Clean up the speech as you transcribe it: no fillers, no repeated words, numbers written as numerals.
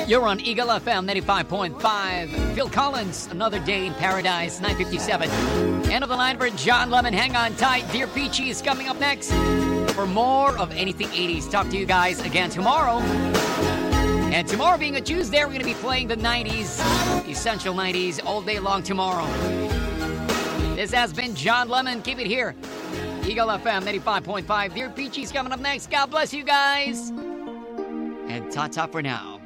You're on Eagle FM 95.5. Phil Collins, Another Day in Paradise, 9:57. End of the line for John Lemon. Hang on tight. Dear Peachy is coming up next for more of Anything 80s. Talk to you guys again tomorrow. And tomorrow being a Tuesday, we're going to be playing the 90s, essential 90s, all day long tomorrow. This has been John Lemon. Keep it here. Eagle FM 95.5. Dear Peachy's coming up next. God bless you guys. And ta-ta for now.